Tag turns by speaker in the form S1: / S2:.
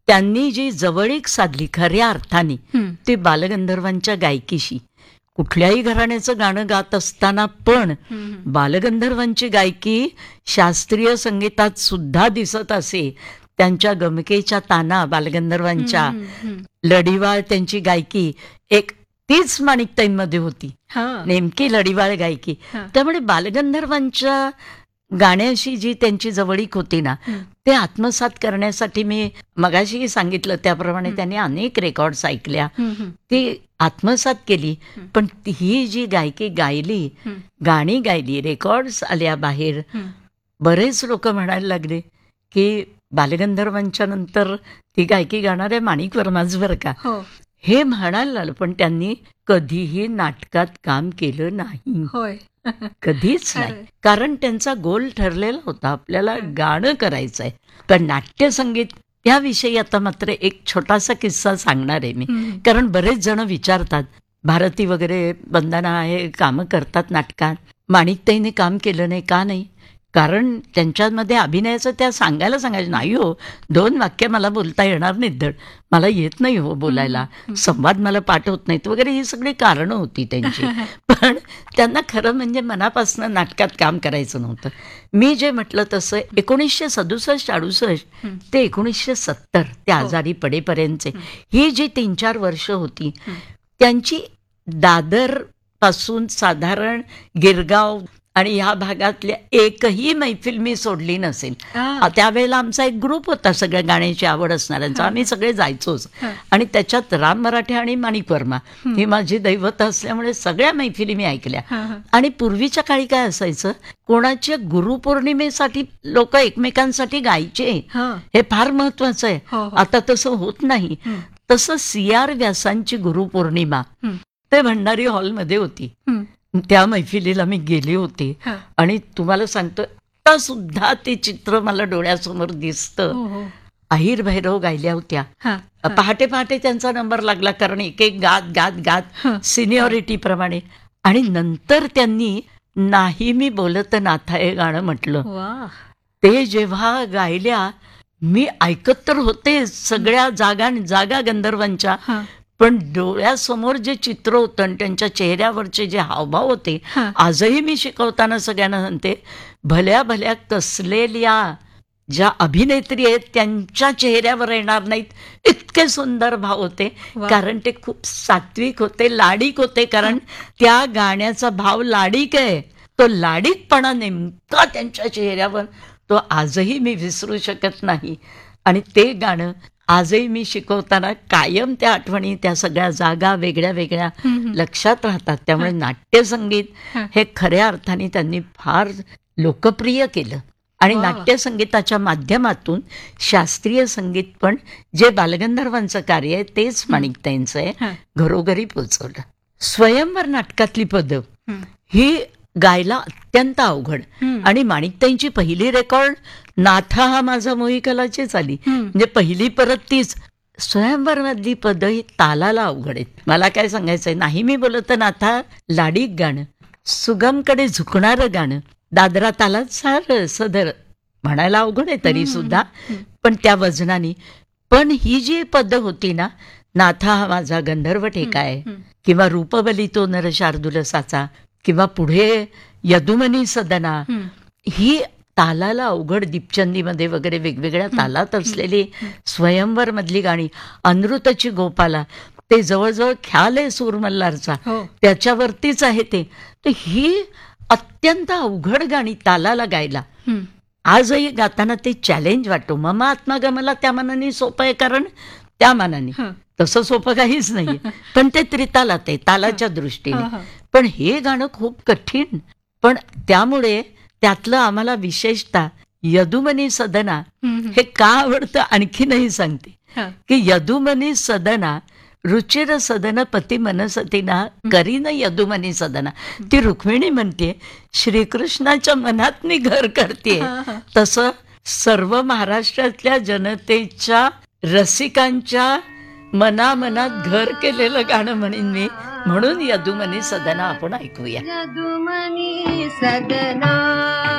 S1: त्यांनी जी जवळीक साधली खऱ्या अर्थाने ती बालगंधर्वांच्या गायकीशी. कुठल्याही घराण्याचं गाणं गात असताना पण बालगंधर्वांची गायकी शास्त्रीय संगीतात सुद्धा दिसत असे. त्यांच्या गमकेच्या ताना बालगंधर्वांच्या, लढीवाळ त्यांची गायकी एक तीच माणिकताईंमध्ये होती, नेमकी लढीवाळ गायकी. त्यामुळे बालगंधर्वांच्या गाण्याशी जी त्यांची जवळीक होती ना, ते आत्मसात करण्यासाठी मी मगाशी सांगितलं त्याप्रमाणे त्यांनी अनेक रेकॉर्ड्स ऐकल्या, ती आत्मसात केली. पण ही जी गायकी गायली, गाणी गायली, रेकॉर्ड्स आल्या बाहेर, बरेच लोक म्हणायला लागले की बालगंधर्वांच्या नंतर ती गायकी गाणाऱ्या माणिक वर्माच बरं का, हे म्हणायला लागलं. पण त्यांनी कधीही नाटकात काम केलं नाही, कधीच नाही. कारण त्यांचा गोल ठरलेला होता, आपल्याला गाणं करायचं आहे. पण नाट्यसंगीत याविषयी आता मात्र एक छोटासा किस्सा सांगणार आहे मी. कारण बरेच जण विचारतात, भारती वगैरे वंदना हे कामं करतात नाटकात, माणिकताईने काम केलं नाही का नाही? कारण त्यांच्यामध्ये अभिनयाचं त्या सांगायचं नाही हो, 2 वाक्य मला बोलता येणार नाहीत धड, मला येत नाही हो बोलायला, संवाद मला पाठ होत नाहीत वगैरे, ही सगळी कारणं होती त्यांची. पण त्यांना खरं म्हणजे मनापासून नाटकात काम करायचं नव्हतं. मी जे म्हटलं तसं 1967-68 ते 1970 ते आजारी पडेपर्यंतचे ही जी 3-4 वर्ष होती, त्यांची दादर पासून साधारण गिरगाव आणि ह्या भागातल्या एकही मैफिल मी सोडली नसेल. त्यावेळेला आमचा एक ग्रुप होता सगळ्या गाण्याची आवड असणाऱ्यांचा, आम्ही सगळे जायचोच. आणि त्याच्यात राम मराठे आणि माणिक वर्मा ही माझी दैवत असल्यामुळे सगळ्या मैफिली मी ऐकल्या. आणि पूर्वीच्या काळी काय असायचं, कोणाच्या गुरुपौर्णिमेसाठी लोक एकमेकांसाठी गायचे, हे फार महत्वाचं आहे. आता तसं होत नाही. तसं CR व्यासांची गुरुपौर्णिमा ते भंडारी हॉलमध्ये होती. त्या मैफिलीला मी गेले होते आणि तुम्हाला सांगतो आता सुद्धा ते चित्र मला डोळ्यासमोर दिसतं. अहिर भैरव गायल्या होत्या. पहाटे पहाटे त्यांचा नंबर लागला, कारण एक एक गात गात गात सिनियरिटी प्रमाणे. आणि नंतर त्यांनी नाही मी बोलत नाथा हे गाणं म्हटलं. ते जेव्हा गायल्या, मी ऐकत तर होते सगळ्या जागा गंधर्वांच्या, पण डोळ्यासमोर जे चित्र होतं आणि त्यांच्या चेहऱ्यावरचे जे हावभाव होते, आजही मी शिकवताना सगळ्यांना म्हणते, भल्या भल्या कसलेल्या ज्या अभिनेत्री आहेत त्यांच्या चेहऱ्यावर येणार नाहीत इतके सुंदर भाव होते. कारण ते खूप सात्विक होते, लाडिक होते. कारण त्या गाण्याचा भाव लाडिक आहे, तो लाडिकपणा नेमका त्यांच्या चेहऱ्यावर, तो आजही मी विसरू शकत नाही. आणि ते गाणं आजही मी शिकवताना कायम त्या आठवणी, त्या सगळ्या जागा वेगळ्या वेगळ्या लक्षात राहतात. त्यामुळे नाट्यसंगीत हे खऱ्या अर्थाने त्यांनी फार लोकप्रिय केलं. आणि नाट्यसंगीताच्या माध्यमातून शास्त्रीय संगीत पण जे बालगंधर्वांचं कार्य आहे तेच माणिकताईंचं आहे, घरोघरी पोचवलं. स्वयंवर नाटकातली पदं ही गायला अत्यंत अवघड. आणि माणिकताईंची पहिली रेकॉर्ड नाथा हा माझा मोहिकलाचीच आली, म्हणजे पहिली परत तीच. स्वयंवर मधली पदं ही तालाला अवघड आहेत. मला काय सांगायचंय, नाही मी बोलत नाथा लाडीक गाणं, सुगमकडे झुकणारं गाणं, दादरा तालात सार सदर म्हणायला अवघड आहे तरी सुद्धा, पण त्या वजनाने. पण ही जी पदं होती ना, नाथा हा माझा गंधर्व ठेका आहे, किंवा रूपबली तो नर शार्दुलसाचा, किंवा पुढे यदुमनी सदना, ही तालाला अवघड दीपचंदीमध्ये वगैरे वेगवेगळ्या तालात असलेली स्वयंवर मधली गाणी, अनृतची गोपाला, ते जवळजवळ ख्याल आहे सूरमल्हारचा, त्याच्यावरतीच आहे ते. तर ही अत्यंत अवघड गाणी तालाला गायला आजही गाताना ते चॅलेंज वाटतो. मम आत्मा गमला त्या मानाने सोपं आहे, कारण त्या मानाने तसं सोपं काहीच नाहीये, पण ते त्रितालात आहे तालाच्या दृष्टीने. पण हे गाणं खूप कठीण. पण त्यामुळे त्यातलं आम्हाला विशेषतः यदुमनी सदना हे का आवडतं आणखीनही सांगते, की यदुमनी सदना रुचिर सदन पती मनसतीना करीन यदुमनी सदना, ती रुक्मिणी म्हणते श्रीकृष्णाच्या मनात मी घर करते. तसं सर्व महाराष्ट्रातल्या जनतेच्या रसिकांच्या मनामनात घर केलेलं गाणं म्हणेन मी. म्हणून यदुमनी सदना आपण ऐकूया.
S2: यदुमनी सदना